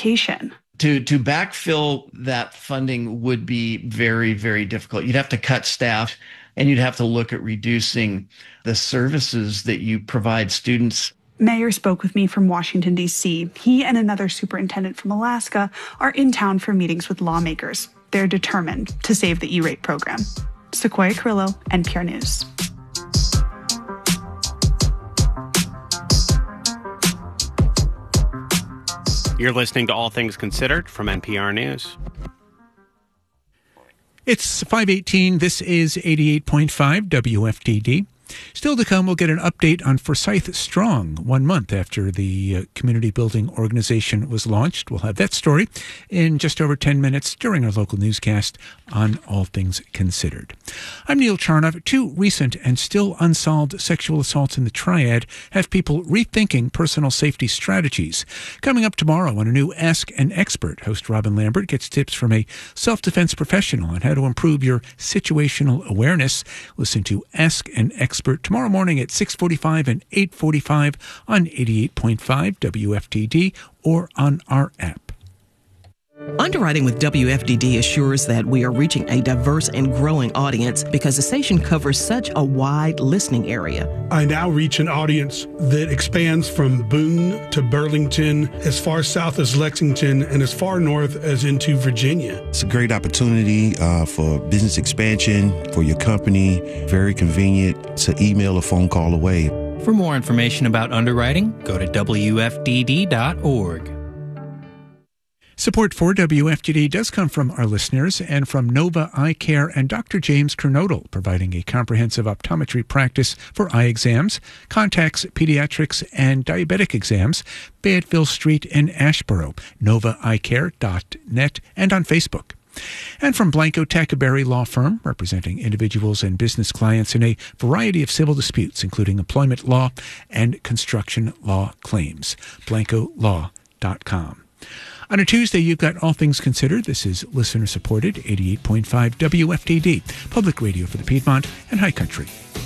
education. To backfill that funding would be very, very difficult. You'd have to cut staff, and you'd have to look at reducing the services that you provide students. Mayor spoke with me from Washington, D.C. He and another superintendent from Alaska are in town for meetings with lawmakers. They're determined to save the E-rate program. Sequoia Carrillo, NPR News. You're listening to All Things Considered from NPR News. It's 5:18. This is 88.5 WFDD. Still to come, we'll get an update on Forsyth Strong 1 month after the community building organization was launched. We'll have that story in just over 10 minutes during our local newscast on All Things Considered. I'm Neil Charnoff. 2 recent and still unsolved sexual assaults in the Triad have people rethinking personal safety strategies. Coming up tomorrow on a new Ask an Expert, host Robin Lambert gets tips from a self-defense professional on how to improve your situational awareness. Listen to Ask an Expert tomorrow morning at 6:45 and 8:45 on 88.5 WFDD or on our app. Underwriting with WFDD assures that we are reaching a diverse and growing audience because the station covers such a wide listening area. I now reach an audience that expands from Boone to Burlington, as far south as Lexington, and as far north as into Virginia. It's a great opportunity for business expansion for your company. Very convenient. It's an email or phone call away. For more information about underwriting, go to WFDD.org. Support for WFDD does come from our listeners and from Nova Eye Care and Dr. James Kernodle, providing a comprehensive optometry practice for eye exams, contacts, pediatrics, and diabetic exams. Fayetteville Street in Ashboro, novaeyecare.net, and on Facebook. And from Blanco Tackaberry Law Firm, representing individuals and business clients in a variety of civil disputes, including employment law and construction law claims. BlancoLaw.com. On a Tuesday, you've got All Things Considered. This is listener-supported 88.5 WFDD, public radio for the Piedmont and High Country.